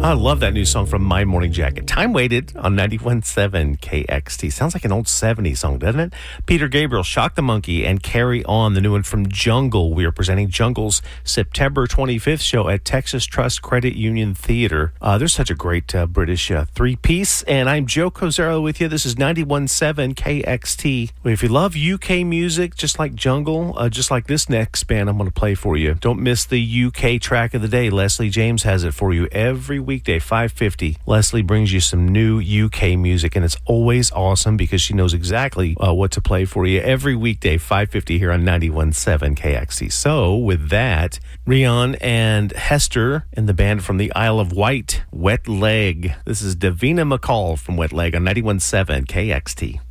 I love that new song from My Morning Jacket. Time Waited on 91.7 KXT. Sounds like an old 70s song, doesn't it? Peter Gabriel, Shock the Monkey, and Carry On, the new one from Jungle. We are presenting Jungle's September 25th show at Texas Trust Credit Union Theater. They're such a great British three-piece. And I'm Joe Cozero with you. This is 91.7 KXT. If you love UK music, just like Jungle, just like this next band I'm going to play for you, don't miss the UK track of the day. Leslie James has it for you every weekday, 5:50. Leslie brings you some new UK music, and it's always awesome because she knows exactly what to play for you every weekday, 5:50 here on 91.7 KXT. So with that, Rian and Hester and the band from the Isle of Wight, Wet Leg. This is Davina McCall from Wet Leg on 91.7 KXT.